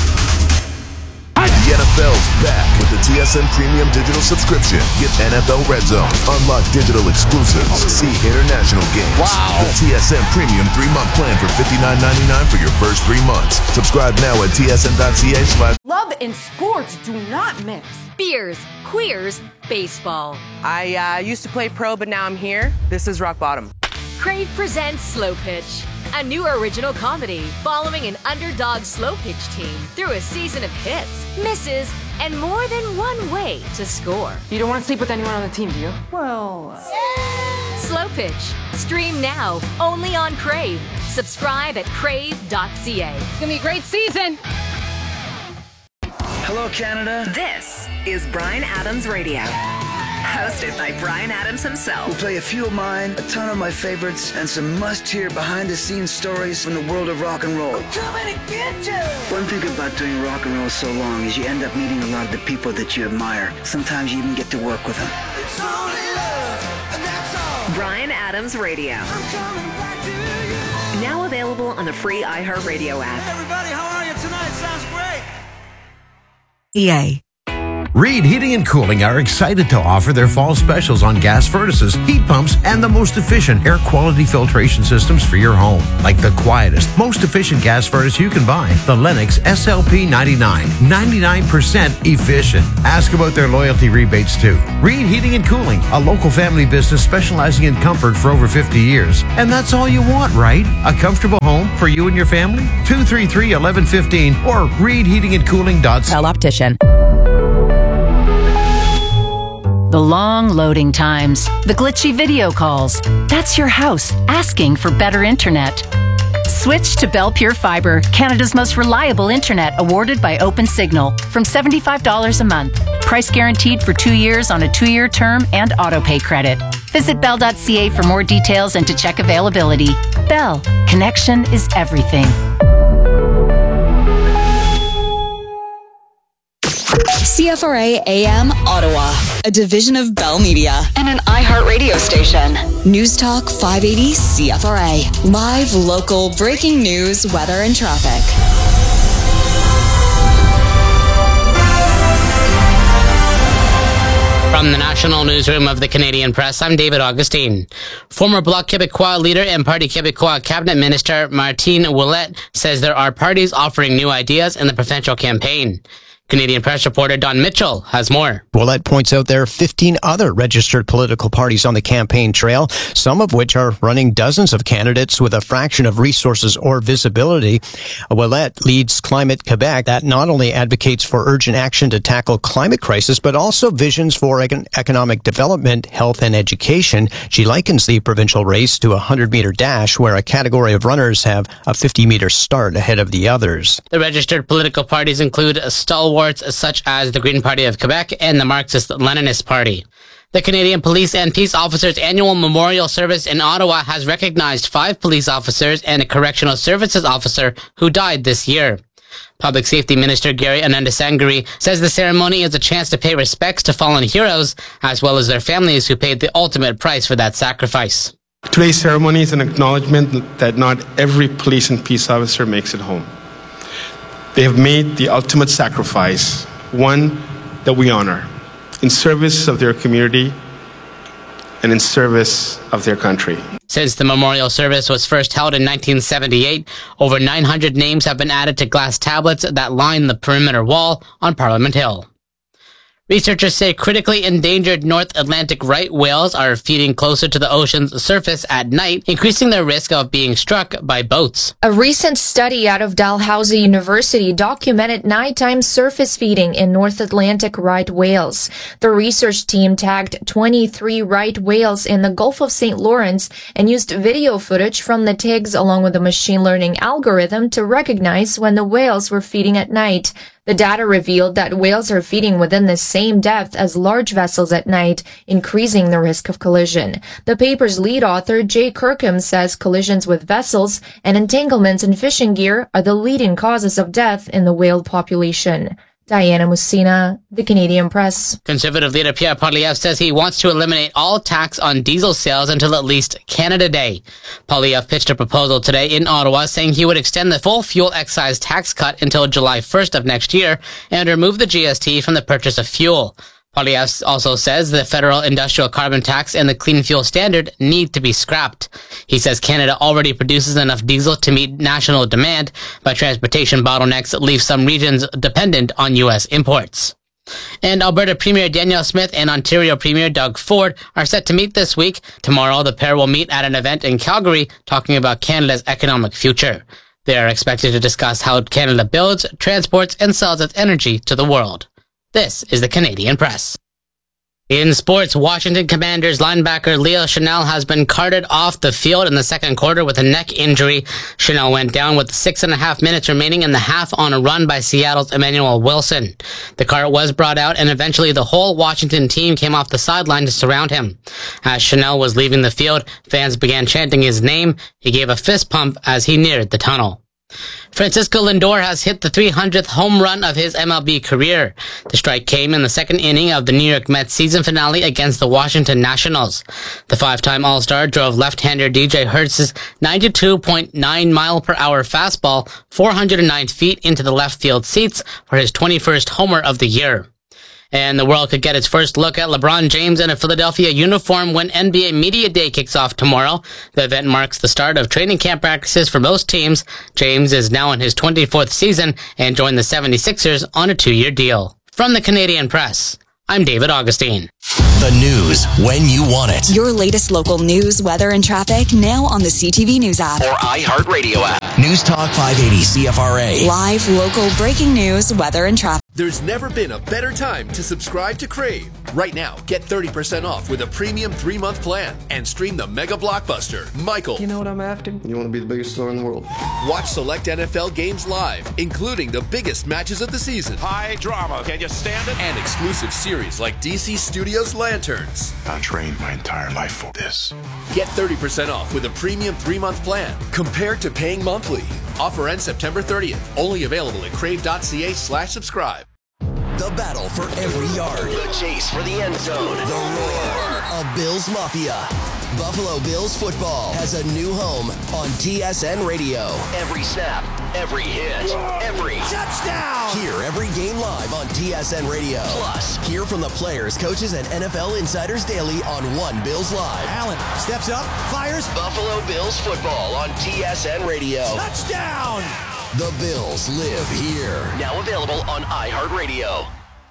S8: The N F L's back with the T S N Premium Digital Subscription. Get N F L Red Zone, unlock digital exclusives, see international games. Wow! The T S N Premium three-month plan for fifty-nine ninety-nine for your first three months. Subscribe now at T S N dot C A slash.
S10: Love and sports do not mix.
S12: Beers, queers, baseball.
S10: I uh, used to play pro, but now I'm here. This is rock bottom.
S12: Crave presents Slow Pitch, a new original comedy following an underdog slow pitch team through a season of hits, misses, and more than one way to score.
S10: You don't want to sleep with anyone on the team, do you? Well...
S12: Uh... Slow Pitch. Stream now, only on Crave. Subscribe at crave dot c a.
S10: It's gonna be a great season!
S13: Hello, Canada.
S15: This is Bryan Adams Radio. Hosted by Bryan Adams himself.
S13: We'll play a few of mine, a ton of my favorites, and some must-hear behind-the-scenes stories from the world of rock and roll.
S15: I'm coming to get you!
S13: One thing about doing rock and roll so long is you end up meeting a lot of the people that you admire. Sometimes you even get to work with them.
S15: It's only love, and that's all. Bryan Adams Radio. I'm coming back to you. Now available on the free iHeartRadio app.
S13: Hey everybody, how are you tonight? Sounds great.
S16: E A.
S5: Reed Heating and Cooling are excited to offer their fall specials on gas furnaces, heat pumps, and the most efficient air quality filtration systems for your home. Like the quietest, most efficient gas furnace you can buy, the Lennox S L P ninety-nine. ninety-nine percent efficient. Ask about their loyalty rebates too. Reed Heating and Cooling, a local family business specializing in comfort for over fifty years. And that's all you want, right? A comfortable home for you and your family? two three three, one one one five or reed heating and cooling dot c a.
S18: Bell Optician.
S6: The long loading times, the glitchy video calls. That's your house asking for better internet. Switch to Bell Pure Fiber, Canada's most reliable internet, awarded by OpenSignal, from seventy-five dollars a month. Price guaranteed for two years on a two-year term and autopay credit. Visit bell dot c a for more details and to check availability. Bell, connection is everything.
S7: C F R A A M Ottawa, a division of Bell Media and an iHeart radio station. News Talk five eighty C F R A. Live, local, breaking news, weather, and traffic.
S16: From the National Newsroom of the Canadian Press, I'm David Augustine. Former Bloc Québécois leader and Parti Québécois cabinet minister Martine Ouellette says there are parties offering new ideas in the provincial campaign. Canadian Press reporter Don Mitchell has more.
S17: Ouellette points out there are fifteen other registered political parties on the campaign trail, some of which are running dozens of candidates with a fraction of resources or visibility. Ouellette leads Climate Quebec, that not only advocates for urgent action to tackle climate crisis, but also visions for economic development, health, and education. She likens the provincial race to a hundred-meter dash, where a category of runners have a fifty-meter start ahead of the others.
S16: The registered political parties include a stalwart such as the Green Party of Quebec and the Marxist-Leninist Party. The Canadian Police and Peace Officers Annual Memorial Service in Ottawa has recognized five police officers and a correctional services officer who died this year. Public Safety Minister Gary Anandasangri says the ceremony is a chance to pay respects to fallen heroes as well as their families who paid the ultimate price for that sacrifice.
S19: Today's ceremony is an acknowledgement that not every police and peace officer makes it home. They have made the ultimate sacrifice, one that we honor, in service of their community and in service of their country.
S16: Since the memorial service was first held in nineteen seventy-eight, over nine hundred names have been added to glass tablets that line the perimeter wall on Parliament Hill. Researchers say critically endangered North Atlantic right whales are feeding closer to the ocean's surface at night, increasing their risk of being struck by boats.
S21: A recent study out of Dalhousie University documented nighttime surface feeding in North Atlantic right whales. The research team tagged twenty-three right whales in the Gulf of Saint Lawrence and used video footage from the tags along with a machine learning algorithm to recognize when the whales were feeding at night. The data revealed that whales are feeding within the same depth as large vessels at night, increasing the risk of collision. The paper's lead author, Jay Kirkham, says collisions with vessels and entanglements in fishing gear are the leading causes of death in the whale population. Diana Musina, The Canadian Press.
S16: Conservative leader Pierre Poilievre says he wants to eliminate all tax on diesel sales until at least Canada Day. Poilievre pitched a proposal today in Ottawa saying he would extend the full fuel excise tax cut until July first of next year and remove the G S T from the purchase of fuel. Poilievre also says the federal industrial carbon tax and the clean fuel standard need to be scrapped. He says Canada already produces enough diesel to meet national demand, but transportation bottlenecks leave some regions dependent on U S imports. And Alberta Premier Danielle Smith and Ontario Premier Doug Ford are set to meet this week. Tomorrow, the pair will meet at an event in Calgary talking about Canada's economic future. They are expected to discuss how Canada builds, transports, and sells its energy to the world. This is the Canadian Press. In sports, Washington Commanders linebacker Leo Chenal has been carted off the field in the second quarter with a neck injury. Chenal went down with six and a half minutes remaining in the half on a run by Seattle's Emmanuel Wilson. The cart was brought out and eventually the whole Washington team came off the sideline to surround him. As Chenal was leaving the field, fans began chanting his name. He gave a fist pump as he neared the tunnel. Francisco Lindor has hit the three hundredth home run of his M L B career. The strike came in the second inning of the New York Mets season finale against the Washington Nationals. The five-time All-Star drove left-hander D J Hertz's ninety-two point nine mile per hour fastball four hundred nine feet into the left field seats for his twenty-first homer of the year. And the world could get its first look at LeBron James in a Philadelphia uniform when N B A Media Day kicks off tomorrow. The event marks the start of training camp practices for most teams. James is now in his twenty-fourth season and joined the seventy-sixers on a two-year deal. From the Canadian Press, I'm David Augustine.
S4: The news when you want it.
S7: Your latest local news, weather, and traffic now on the C T V News app.
S4: Or iHeartRadio app. News Talk five eighty C F R A.
S7: Live, local, breaking news, weather, and traffic.
S9: There's never been a better time to subscribe to Crave. Right now, get thirty percent off with a premium three-month plan and stream the mega blockbuster, Michael.
S11: You know what I'm after? You want to be the biggest star in the world.
S9: Watch select N F L games live, including the biggest matches of the season.
S14: High drama, can you stand it?
S9: And exclusive series like D C Studios Lanterns.
S14: I trained my entire life for this.
S9: Get thirty percent off with a premium three-month plan compared to paying monthly. Offer ends September thirtieth. Only available at crave.ca slash subscribe.
S4: The battle for every yard. The chase for the end zone. The roar of Bills Mafia. Buffalo Bills football has a new home on T S N Radio. Every snap, every hit, every touchdown. Hear every game live on T S N Radio. Plus, hear from the players, coaches, and N F L insiders daily on One Bills Live.
S20: Allen steps up, fires.
S4: Buffalo Bills football on T S N Radio.
S20: Touchdown.
S4: The Bills live here. Now available on iHeartRadio.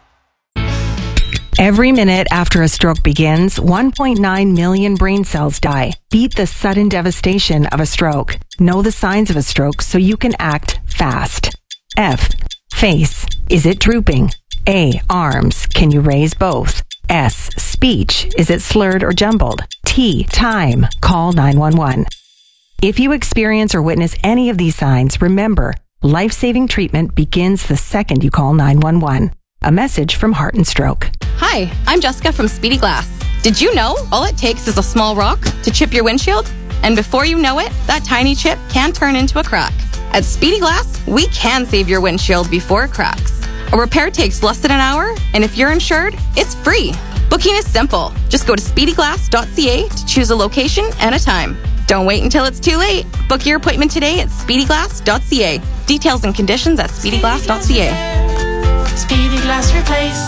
S22: Every minute after a stroke begins, one point nine million brain cells die. Beat the sudden devastation of a stroke. Know the signs of a stroke so you can act fast. F. Face. Is it drooping? A. Arms. Can you raise both? S. Speech. Is it slurred or jumbled? T. Time. Call nine one one. If you experience or witness any of these signs, remember, life-saving treatment begins the second you call nine one one. A message from Heart and Stroke.
S28: Hi, I'm Jessica from Speedy Glass. Did you know all it takes is a small rock to chip your windshield? And before you know it, that tiny chip can turn into a crack. At Speedy Glass, we can save your windshield before it cracks. A repair takes less than an hour, and if you're insured, it's free. Booking is simple. Just go to speedy glass dot c a to choose a location and a time. Don't wait until it's too late. Book your appointment today at speedy glass dot c a. Details and conditions at speedy glass dot c a.
S12: Speedy Glass Replace.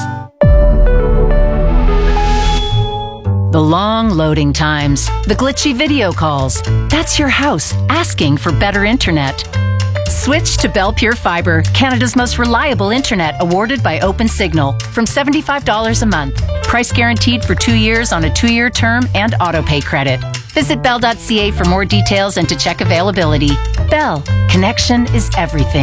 S6: The long loading times, the glitchy video calls. That's your house asking for better internet. Switch to Bell Pure Fiber, Canada's most reliable internet, awarded by OpenSignal, from seventy-five dollars a month. Price guaranteed for two years on a two-year term and autopay credit. Visit bell dot c a for more details and to check availability. Bell, connection is everything.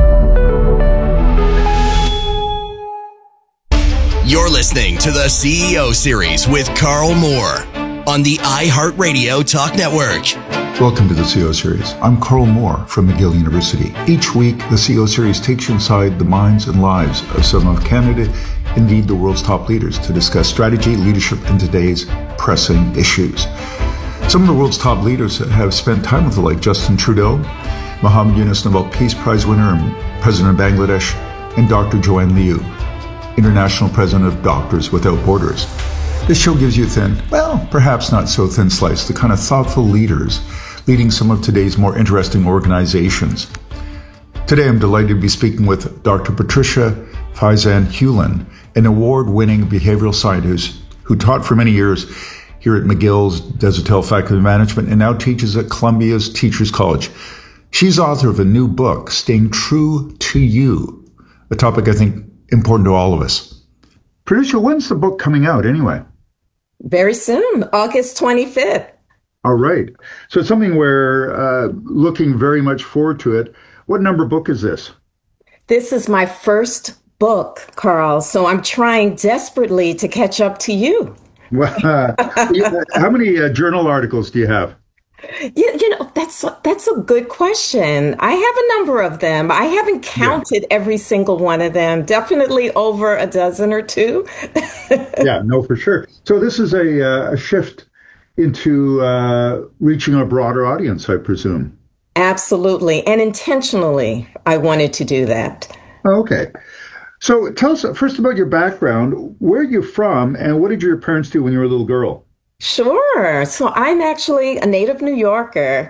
S4: You're listening to the C E O Series with Carl Moore on the iHeartRadio Talk Network.
S23: Welcome to the C E O Series. I'm Carl Moore from McGill University. Each week, the C E O Series takes you inside the minds and lives of some of Canada, indeed the world's top leaders, to discuss strategy, leadership, and today's pressing issues. Some of the world's top leaders have spent time with the like Justin Trudeau, Muhammad Yunus, Nobel Peace Prize winner and President of Bangladesh, and Doctor Joanne Liu, International President of Doctors Without Borders. This show gives you a thin, well, perhaps not so thin slice, the kind of thoughtful leaders leading some of today's more interesting organizations. Today I'm delighted to be speaking with Doctor Patricia Faizan-Hulan, an award-winning behavioral scientist who taught for many years here at McGill's Desertelle Faculty of Management and now teaches at Columbia's Teachers College. She's author of a new book, Staying True to You, a topic I think important to all of us. Patricia, when's the book coming out anyway?
S25: Very soon, August twenty-fifth.
S23: All right. So it's something we're uh, looking very much forward to it. What number book is this?
S25: This is my first book, Carl, so I'm trying desperately to catch up to you.
S23: Well, uh, how many uh, journal articles do you have?
S25: You, you know, that's that's a good question. I have a number of them. I haven't counted yeah. every single one of them. Definitely over a dozen or two.
S23: Yeah, no, for sure. So this is a, uh, a shift into uh, reaching a broader audience, I presume.
S25: Absolutely. And intentionally, I wanted to do that.
S23: Okay. So tell us first about your background. Where are you from and what did your parents do when you were a little girl?
S25: Sure. So I'm actually a native New Yorker.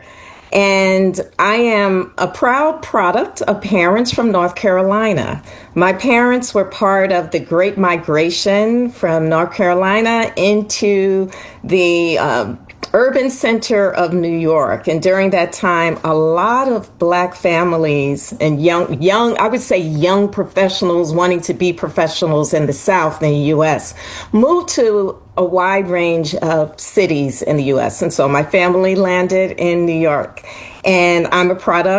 S25: And I am a proud product of parents from North Carolina. My parents were part of the Great Migration from North Carolina into the uh, urban center of New York. And during that time, a lot of Black families and young, young, I would say young professionals wanting to be professionals in the South in the U S moved to a wide range of cities in the U S. And so my family landed in New York, and I'm a product